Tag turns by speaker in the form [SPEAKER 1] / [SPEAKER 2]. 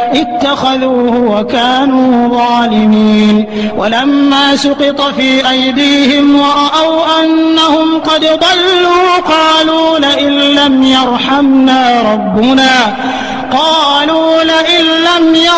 [SPEAKER 1] اتخذوه وكانوا ظالمين ولما سقط في أيديهم ورأوا أنهم قد ضلوا قالوا لئن لم يرحمنا